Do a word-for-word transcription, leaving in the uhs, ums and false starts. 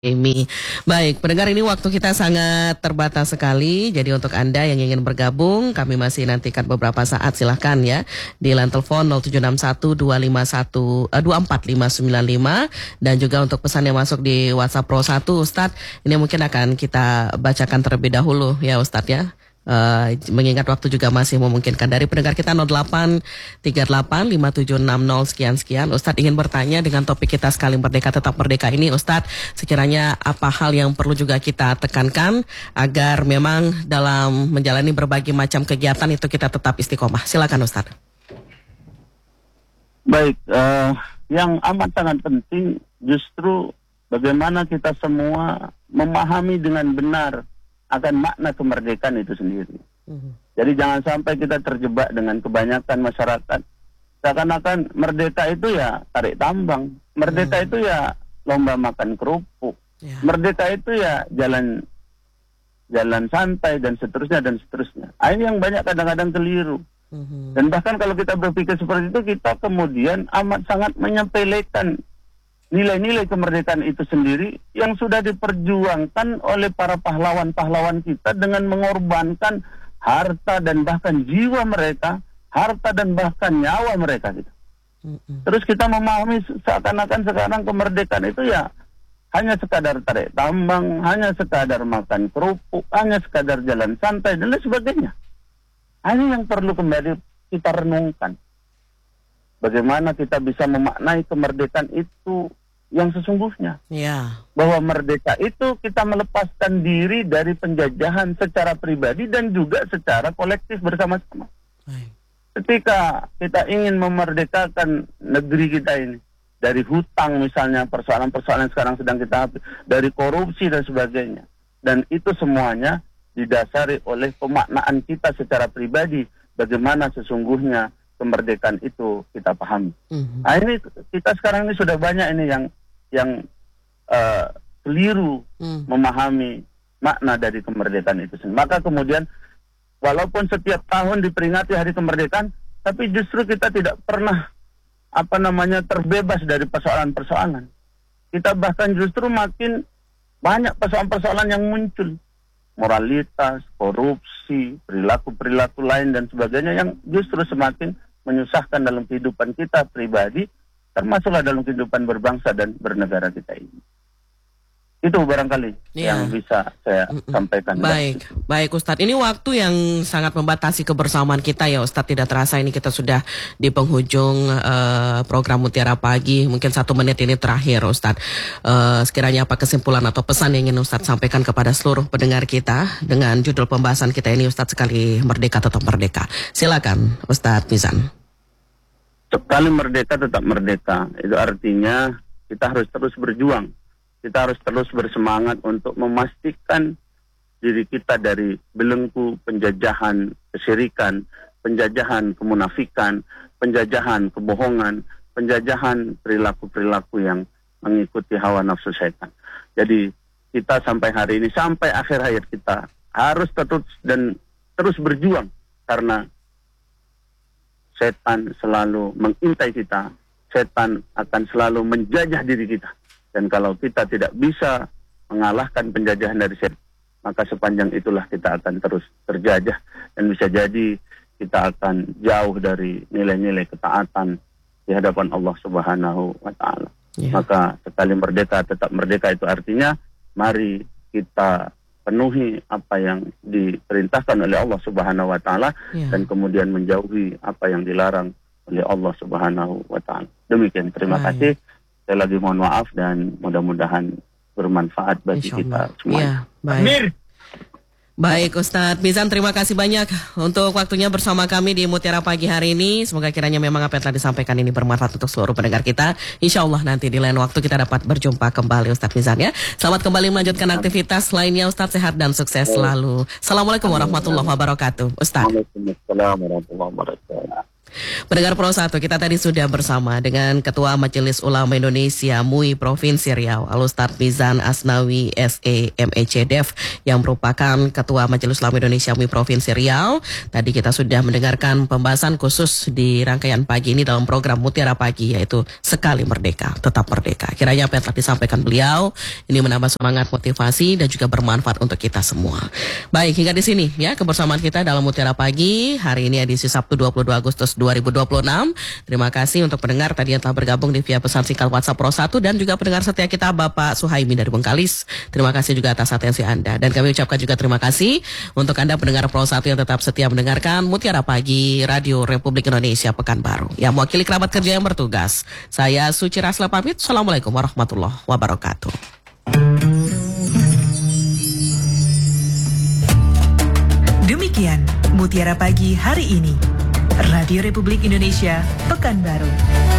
Emi. Baik, pendengar, ini waktu kita sangat terbatas sekali. Jadi untuk Anda yang ingin bergabung, kami masih nantikan beberapa saat, silahkan ya. Di line telepon nol tujuh enam satu dua lima satu dua empat lima sembilan lima. Dan juga untuk pesan yang masuk di WhatsApp Pro satu, Ustadz, ini mungkin akan kita bacakan terlebih dahulu ya Ustadz ya. Uh, mengingat waktu juga masih memungkinkan. Dari pendengar kita nol delapan tiga delapan lima tujuh enam nol sekian sekian. Ustadz ingin bertanya dengan topik kita sekali merdeka tetap merdeka ini, Ustadz, sekiranya apa hal yang perlu juga kita tekankan agar memang dalam menjalani berbagai macam kegiatan itu kita tetap istiqomah. Silakan Ustadz. Baik, uh, yang amat sangat penting justru bagaimana kita semua memahami dengan benar akan makna kemerdekaan itu sendiri. Mm-hmm. Jadi jangan sampai kita terjebak dengan kebanyakan masyarakat. Seakan-akan merdeka itu ya tarik tambang. Merdeka mm-hmm. itu ya lomba makan kerupuk. Yeah. Merdeka itu ya jalan jalan santai dan seterusnya dan seterusnya. Nah, ini yang banyak kadang-kadang keliru. Mm-hmm. Dan bahkan kalau kita berpikir seperti itu, kita kemudian amat sangat menyepelekan nilai-nilai kemerdekaan itu sendiri yang sudah diperjuangkan oleh para pahlawan-pahlawan kita dengan mengorbankan harta dan bahkan jiwa mereka, harta dan bahkan nyawa mereka gitu. Mm-hmm. Terus kita memahami seakan-akan sekarang kemerdekaan itu ya hanya sekadar tarik tambang, hanya sekadar makan kerupuk, hanya sekadar jalan santai dan lain sebagainya. Ini yang perlu kembali kita renungkan. Bagaimana kita bisa memaknai kemerdekaan itu yang sesungguhnya. Yeah. Bahwa merdeka itu kita melepaskan diri dari penjajahan secara pribadi dan juga secara kolektif bersama-sama. Right. Ketika kita ingin memerdekakan negeri kita ini dari hutang misalnya, persoalan-persoalan yang sekarang sedang kita hadapi, dari korupsi dan sebagainya. Dan itu semuanya didasari oleh pemaknaan kita secara pribadi bagaimana sesungguhnya kemerdekaan itu kita pahami. Mm-hmm. Nah ini kita sekarang ini sudah banyak ini yang yang uh, keliru mm. memahami makna dari kemerdekaan itu sendiri. Maka kemudian walaupun setiap tahun diperingati hari kemerdekaan, tapi justru kita tidak pernah apa namanya terbebas dari persoalan-persoalan. Kita bahkan justru makin banyak persoalan-persoalan yang muncul. Moralitas, korupsi, perilaku-perilaku lain dan sebagainya yang justru semakin menyusahkan dalam kehidupan kita pribadi, termasuklah dalam kehidupan berbangsa dan bernegara kita ini. Itu barangkali yeah. yang bisa saya Mm-mm. sampaikan. Baik, baik Ustadz. Ini waktu yang sangat membatasi kebersamaan kita ya Ustadz. Tidak terasa ini kita sudah di penghujung uh, program Mutiara Pagi. Mungkin satu menit ini terakhir Ustadz. Uh, sekiranya apa kesimpulan atau pesan yang ingin Ustadz sampaikan kepada seluruh pendengar kita dengan judul pembahasan kita ini, Ustadz, sekali merdeka tetap merdeka. Silakan Ustadz Mizan. Sekali merdeka tetap merdeka. Itu artinya kita harus terus berjuang. Kita harus terus bersemangat untuk memastikan diri kita dari belenggu penjajahan kesyirikan, penjajahan kemunafikan, penjajahan kebohongan, penjajahan perilaku-perilaku yang mengikuti hawa nafsu syaitan. Jadi kita sampai hari ini, sampai akhir hayat kita harus terus dan terus berjuang karena setan selalu mengintai kita, setan akan selalu menjajah diri kita. Dan kalau kita tidak bisa mengalahkan penjajahan dari setan, maka sepanjang itulah kita akan terus terjajah. Dan bisa jadi kita akan jauh dari nilai-nilai ketaatan di hadapan Allah Subhanahu wa Ta'ala. Yeah. Maka sekali merdeka tetap merdeka itu artinya mari kita penuhi apa yang diperintahkan oleh Allah Subhanahu wa Ta'ala yeah. dan kemudian menjauhi apa yang dilarang oleh Allah Subhanahu wa Ta'ala. Demikian, terima Baik. kasih. Saya lagi mohon maaf dan mudah-mudahan bermanfaat bagi kita semua. Ya, baik. Baik Ustadz Mizan, terima kasih banyak untuk waktunya bersama kami di Mutiara Pagi hari ini. Semoga kiranya memang apa yang telah disampaikan ini bermanfaat untuk seluruh pendengar kita. Insya Allah nanti di lain waktu kita dapat berjumpa kembali Ustadz Mizan ya. Selamat kembali melanjutkan aktivitas lainnya Ustadz, sehat dan sukses selalu. Assalamualaikum warahmatullahi wabarakatuh Ustadz. Waalaikumsalam warahmatullahi wabarakatuh. Pendengar Pro satu, kita tadi sudah bersama dengan Ketua Majelis Ulama Indonesia M U I Provinsi Riau, Al-Ustadz Mizan Asnawi S E M E C D E F, yang merupakan Ketua Majelis Ulama Indonesia M U I Provinsi Riau. Tadi kita sudah mendengarkan pembahasan khusus di rangkaian pagi ini dalam program Mutiara Pagi, yaitu Sekali Merdeka, Tetap Merdeka. Kiranya apa yang telah disampaikan beliau ini menambah semangat, motivasi, dan juga bermanfaat untuk kita semua. Baik, hingga di sini ya kebersamaan kita dalam Mutiara Pagi hari ini edisi Sabtu dua puluh dua Agustus dua ribu dua puluh enam. Terima kasih untuk pendengar tadi yang telah bergabung di via pesan singkat WhatsApp Pro satu dan juga pendengar setia kita Bapak Suhaimi dari Bengkalis. Terima kasih juga atas atensi Anda, dan kami ucapkan juga terima kasih untuk Anda pendengar Pro satu yang tetap setia mendengarkan Mutiara Pagi Radio Republik Indonesia Pekanbaru. Yang mewakili kerabat kerja yang bertugas, saya Suci Rasla pamit. Assalamualaikum warahmatullahi wabarakatuh. Demikian Mutiara Pagi hari ini, Radio Republik Indonesia Pekanbaru.